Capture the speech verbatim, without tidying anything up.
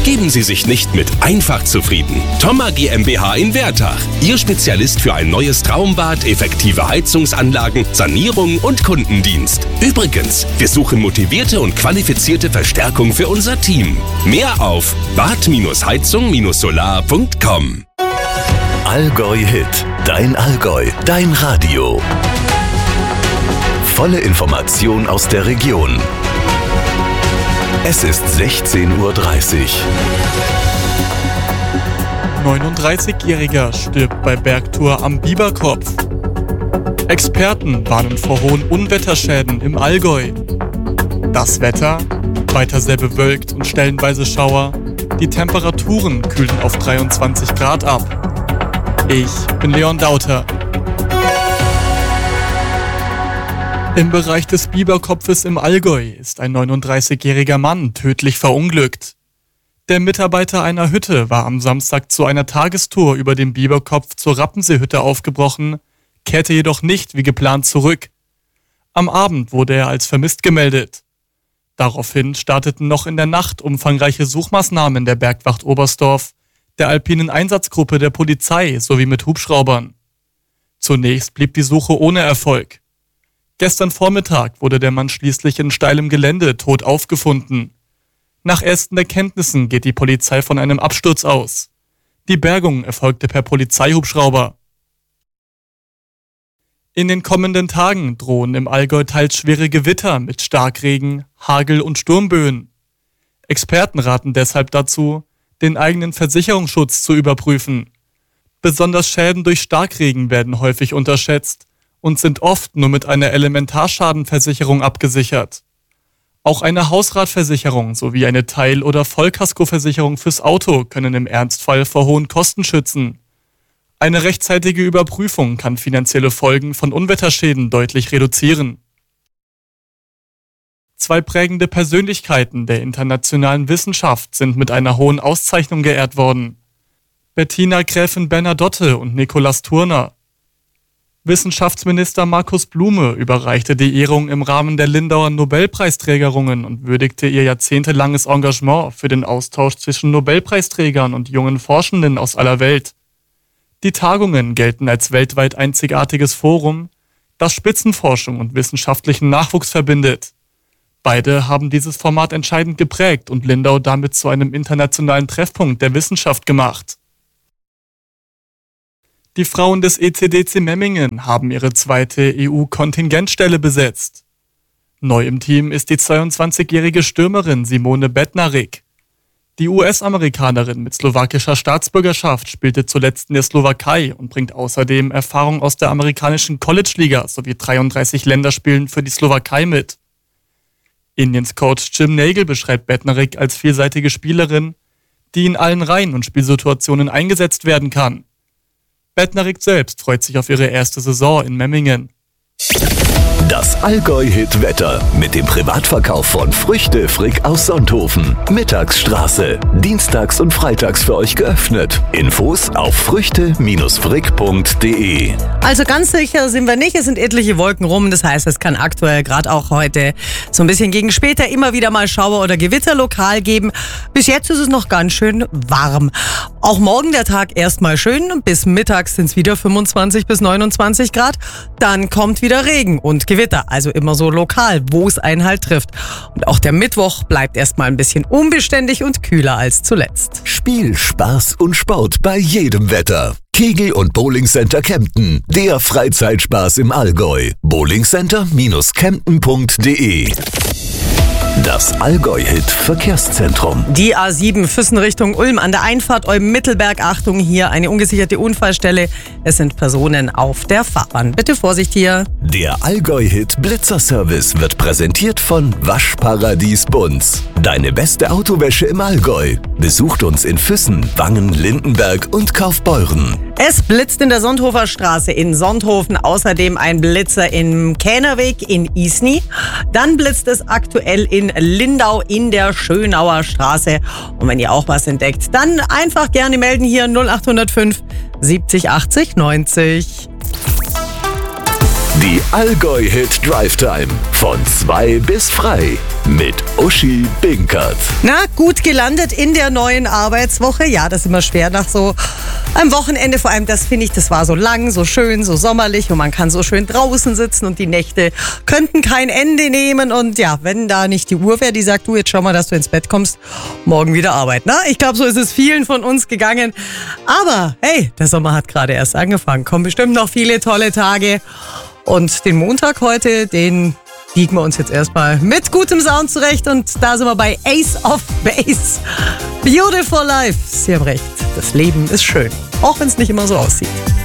Geben Sie sich nicht mit einfach zufrieden. Thoma GmbH in Wertach. Ihr Spezialist für ein neues Traumbad, effektive Heizungsanlagen, Sanierung und Kundendienst. Übrigens, wir suchen motivierte und qualifizierte Verstärkung für unser Team. Mehr auf bad heizung solar punkt com. Allgäu Hit. Dein Allgäu. Dein Radio. Volle Information aus der Region. Es ist sechzehn Uhr dreißig. neununddreißigjähriger stirbt bei Bergtour am Bieberkopf. Experten warnen vor hohen Unwetterschäden im Allgäu. Das Wetter? Weiter sehr bewölkt und stellenweise Schauer. Die Temperaturen kühlen auf dreiundzwanzig Grad ab. Ich bin Leon Dauter. Im Bereich des Bieberkopfes im Allgäu ist ein neununddreißigjähriger Mann tödlich verunglückt. Der Mitarbeiter einer Hütte war am Samstag zu einer Tagestour über den Bieberkopf zur Rappenseehütte aufgebrochen, kehrte jedoch nicht wie geplant zurück. Am Abend wurde er als vermisst gemeldet. Daraufhin starteten noch in der Nacht umfangreiche Suchmaßnahmen der Bergwacht Oberstdorf, der alpinen Einsatzgruppe der Polizei sowie mit Hubschraubern. Zunächst blieb die Suche ohne Erfolg. Gestern Vormittag wurde der Mann schließlich in steilem Gelände tot aufgefunden. Nach ersten Erkenntnissen geht die Polizei von einem Absturz aus. Die Bergung erfolgte per Polizeihubschrauber. In den kommenden Tagen drohen im Allgäu teils schwere Gewitter mit Starkregen, Hagel und Sturmböen. Experten raten deshalb dazu, den eigenen Versicherungsschutz zu überprüfen. Besonders Schäden durch Starkregen werden häufig unterschätzt und sind oft nur mit einer Elementarschadenversicherung abgesichert. Auch eine Hausratversicherung sowie eine Teil- oder Vollkaskoversicherung fürs Auto können im Ernstfall vor hohen Kosten schützen. Eine rechtzeitige Überprüfung kann finanzielle Folgen von Unwetterschäden deutlich reduzieren. Zwei prägende Persönlichkeiten der internationalen Wissenschaft sind mit einer hohen Auszeichnung geehrt worden. Bettina Gräfin Bernadotte und Nikolaus Turner. Wissenschaftsminister Markus Blume überreichte die Ehrung im Rahmen der Lindauer Nobelpreisträgerungen und würdigte ihr jahrzehntelanges Engagement für den Austausch zwischen Nobelpreisträgern und jungen Forschenden aus aller Welt. Die Tagungen gelten als weltweit einzigartiges Forum, das Spitzenforschung und wissenschaftlichen Nachwuchs verbindet. Beide haben dieses Format entscheidend geprägt und Lindau damit zu einem internationalen Treffpunkt der Wissenschaft gemacht. Die Frauen des E C D C Memmingen haben ihre zweite E U-Kontingentstelle besetzt. Neu im Team ist die zweiundzwanzigjährige Stürmerin Simone Bednarik. Die U S-Amerikanerin mit slowakischer Staatsbürgerschaft spielte zuletzt in der Slowakei und bringt außerdem Erfahrung aus der amerikanischen College-Liga sowie dreiunddreißig Länderspielen für die Slowakei mit. Indiens Coach Jim Nagle beschreibt Bednarik als vielseitige Spielerin, die in allen Reihen und Spielsituationen eingesetzt werden kann. Bednarik selbst freut sich auf ihre erste Saison in Memmingen. Das Allgäu-Hit-Wetter mit dem Privatverkauf von Früchte Frick aus Sonthofen. Mittagsstraße. Dienstags und freitags für euch geöffnet. Infos auf früchte frick punkt de. Also ganz sicher sind wir nicht. Es sind etliche Wolken rum. Das heißt, es kann aktuell gerade auch heute so ein bisschen gegen später immer wieder mal Schauer oder Gewitter lokal geben. Bis jetzt ist es noch ganz schön warm. Auch morgen der Tag erstmal schön. Bis mittags sind es wieder fünfundzwanzig bis neunundzwanzig Grad. Dann kommt wieder Regen und Gewitter, also immer so lokal, wo es einen halt trifft. Und auch der Mittwoch bleibt erstmal ein bisschen unbeständig und kühler als zuletzt. Spiel, Spaß und Sport bei jedem Wetter. Kegel- und Bowlingcenter Kempten, der Freizeitspaß im Allgäu. bowlingcenter Kempten punkt de. Das Allgäu-Hit-Verkehrszentrum. Die A sieben Füssen Richtung Ulm an der Einfahrt Olm-Mittelberg. Achtung, hier eine ungesicherte Unfallstelle. Es sind Personen auf der Fahrbahn. Bitte Vorsicht hier. Der Allgäu-Hit-Blitzerservice wird präsentiert von Waschparadies Bunz. Deine beste Autowäsche im Allgäu. Besucht uns in Füssen, Wangen, Lindenberg und Kaufbeuren. Es blitzt in der Sonthofer Straße in Sonthofen. Außerdem ein Blitzer im Kähnerweg in Isny. Dann blitzt es aktuell in Lindau in der Schönauer Straße. Und wenn ihr auch was entdeckt, dann einfach gerne melden hier null acht null fünf siebzig achtzig neunzig. Die Allgäu-Hit Drive Time von zwei bis frei. mit Uschi Binkert. Na, gut gelandet in der neuen Arbeitswoche. Ja, das ist immer schwer nach so einem Wochenende. Vor allem, das finde ich, das war so lang, so schön, so sommerlich und man kann so schön draußen sitzen und die Nächte könnten kein Ende nehmen. Und ja, wenn da nicht die Uhr wäre, die sagt, du, jetzt schau mal, dass du ins Bett kommst, morgen wieder arbeiten. Na, ich glaube, so ist es vielen von uns gegangen. Aber hey, der Sommer hat gerade erst angefangen. Kommen bestimmt noch viele tolle Tage. Und den Montag heute, den biegen wir uns jetzt erstmal mit gutem Sound zurecht. Und da sind wir bei Ace of Base. Beautiful Life. Sie haben recht, das Leben ist schön, auch wenn es nicht immer so aussieht.